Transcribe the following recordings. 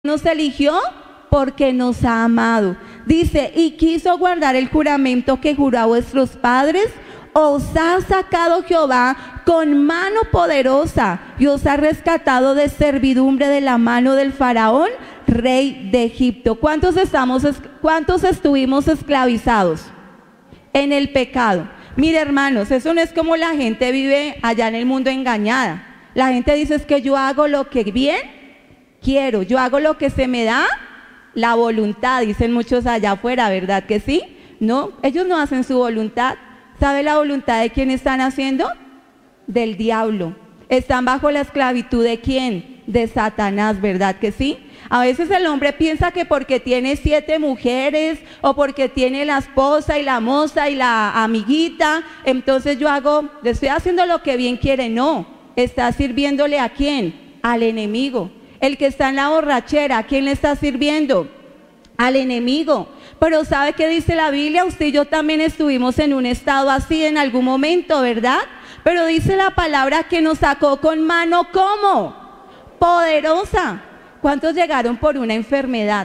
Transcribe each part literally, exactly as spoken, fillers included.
Nos eligió porque nos ha amado. Dice, y quiso guardar el juramento que juró a vuestros padres. Os ha sacado Jehová con mano poderosa y os ha rescatado de servidumbre de la mano del faraón, rey de Egipto. ¿Cuántos estamos, cuántos estuvimos esclavizados en el pecado? Mire, hermanos, eso no es como la gente vive allá en el mundo engañada. La gente dice es que yo hago lo que bien quiero, yo hago lo que se me da la voluntad, dicen muchos allá afuera, ¿verdad que sí? No, ellos no hacen su voluntad. ¿Sabe la voluntad de quién están haciendo? Del diablo. ¿Están bajo la esclavitud de quién? De Satanás, ¿verdad que sí? A veces el hombre piensa que porque tiene siete mujeres o porque tiene la esposa y la moza y la amiguita, entonces yo hago, le estoy haciendo lo que bien quiere. No, está sirviéndole ¿a quién? Al enemigo. El que está en la borrachera, ¿a quién le está sirviendo? Al enemigo. Pero ¿sabe qué dice la Biblia? Usted y yo también estuvimos en un estado así en algún momento, ¿verdad? Pero dice la palabra que nos sacó con mano, ¿cómo? Poderosa. ¿Cuántos llegaron por una enfermedad?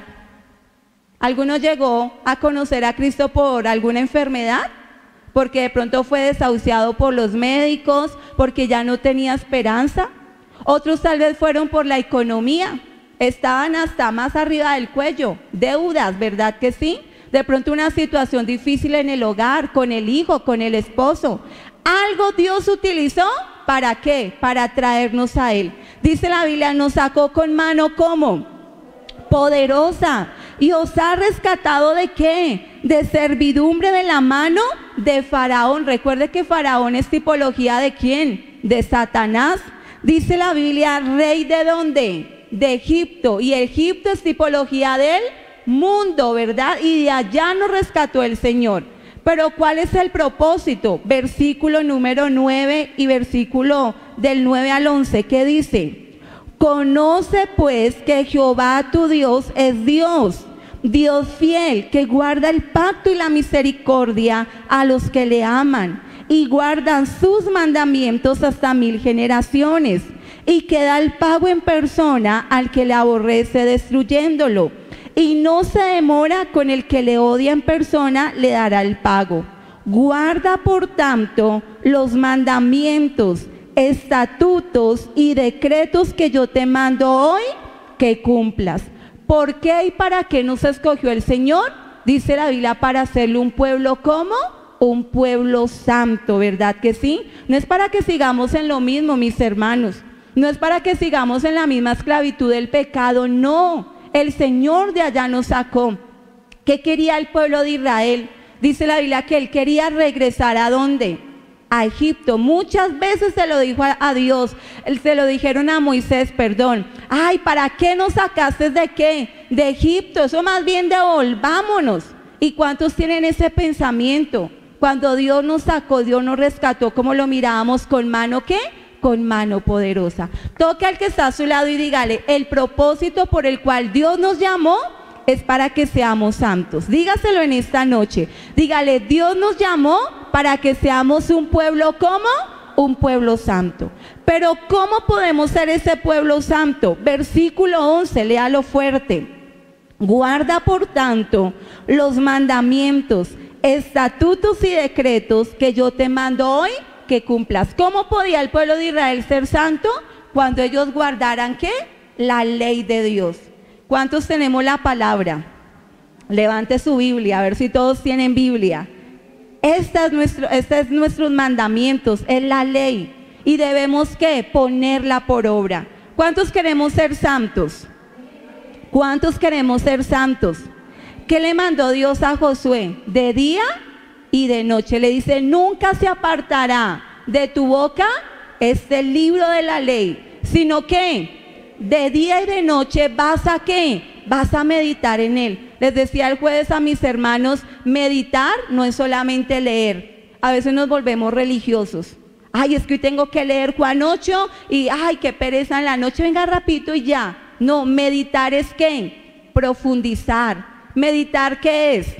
¿Alguno llegó a conocer a Cristo por alguna enfermedad? Porque de pronto fue desahuciado por los médicos, porque ya no tenía esperanza. Otros tal vez fueron por la economía, estaban hasta más arriba del cuello, deudas, ¿verdad que sí? De pronto una situación difícil en el hogar, con el hijo, con el esposo. Algo Dios utilizó, ¿para qué? Para traernos a Él. Dice la Biblia, nos sacó con mano ¿cómo? Poderosa. ¿Y os ha rescatado de qué? De servidumbre de la mano de Faraón. Recuerde que Faraón es tipología ¿de quién? De Satanás. Dice la Biblia, rey de ¿dónde? De Egipto. Y Egipto es tipología del mundo, ¿verdad? Y de allá nos rescató el Señor. Pero ¿cuál es el propósito? Versículo número nueve y versículo del nueve al once, ¿qué dice? Conoce pues que Jehová tu Dios es Dios, Dios fiel, que guarda el pacto y la misericordia a los que le aman y guardan sus mandamientos hasta mil generaciones, y que da el pago en persona al que le aborrece destruyéndolo, y no se demora con el que le odia en persona, le dará el pago. Guarda por tanto los mandamientos, estatutos y decretos que yo te mando hoy, que cumplas. ¿Por qué y para qué nos escogió el Señor? Dice la Biblia, para hacerle un pueblo ¿cómo? Un pueblo santo, ¿verdad que sí? No es para que sigamos en lo mismo, mis hermanos. No es para que sigamos en la misma esclavitud del pecado, no. El Señor de allá nos sacó. ¿Qué quería el pueblo de Israel? Dice la Biblia que Él quería regresar ¿a dónde? A Egipto. Muchas veces se lo dijo a, a Dios, se lo dijeron a Moisés, perdón. Ay, ¿para qué nos sacaste de qué? De Egipto. Eso más bien devolvámonos. ¿Y cuántos tienen ese pensamiento? Cuando Dios nos sacó, Dios nos rescató, como lo mirábamos, con mano ¿qué? Con mano poderosa. Toque al que está a su lado y dígale, el propósito por el cual Dios nos llamó es para que seamos santos. Dígaselo en esta noche. Dígale, Dios nos llamó para que seamos un pueblo ¿cómo? Un pueblo santo. Pero ¿cómo podemos ser ese pueblo santo? Versículo once, léalo fuerte. Guarda por tanto los mandamientos, estatutos y decretos que yo te mando hoy, que cumplas. ¿Cómo podía el pueblo de Israel ser santo? Cuando ellos guardaran ¿qué? La ley de Dios. ¿Cuántos tenemos la palabra? Levante su Biblia, a ver si todos tienen Biblia. Esta es nuestro, este es nuestros mandamientos, es la ley. Y debemos ¿qué? Ponerla por obra. ¿Cuántos queremos ser santos? ¿Cuántos queremos ser santos? ¿Qué le mandó Dios a Josué? De día y de noche. Le dice, nunca se apartará de tu boca este libro de la ley, sino que de día y de noche vas a ¿qué? Vas a meditar en él. Les decía el jueves a mis hermanos, meditar no es solamente leer. A veces nos volvemos religiosos. Ay, es que hoy tengo que leer Juan ocho y ay, qué pereza en la noche, venga rapidito y ya. No, meditar es ¿qué? Profundizar. ¿Meditar qué es?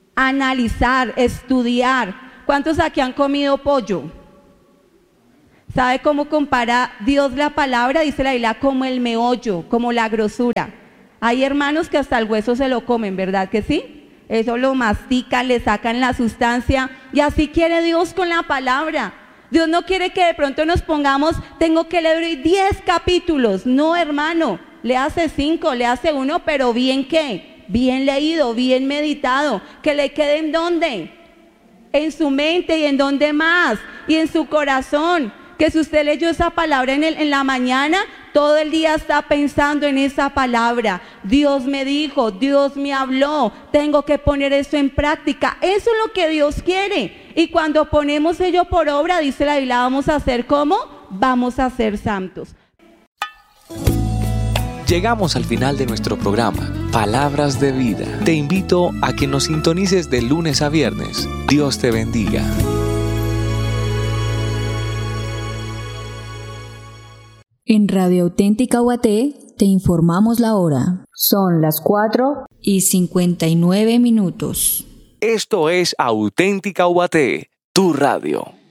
Analizar, estudiar. ¿Cuántos aquí han comido pollo? ¿Sabe cómo compara Dios la palabra? Dice la Biblia como el meollo, como la grosura. Hay hermanos que hasta el hueso se lo comen, ¿verdad que sí? Eso lo mastican, le sacan la sustancia, y así quiere Dios con la palabra. Dios no quiere que de pronto nos pongamos, tengo que leer diez capítulos. No, hermano, le hace cinco, le hace uno, pero bien ¿qué? Bien leído, bien meditado, que le quede en dónde, en su mente, y en dónde más, y en su corazón. Que si usted leyó esa palabra en, el, en la mañana, todo el día está pensando en esa palabra. Dios me dijo, Dios me habló, tengo que poner eso en práctica. Eso es lo que Dios quiere. Y cuando ponemos ello por obra, dice la Biblia, vamos a ser ¿cómo? Vamos a ser santos. Llegamos al final de nuestro programa, Palabras de Vida. Te invito a que nos sintonices de lunes a viernes. Dios te bendiga. En Radio Auténtica Ubaté te informamos la hora. Son las cuatro y cincuenta y nueve minutos. Esto es Auténtica Ubaté, tu radio.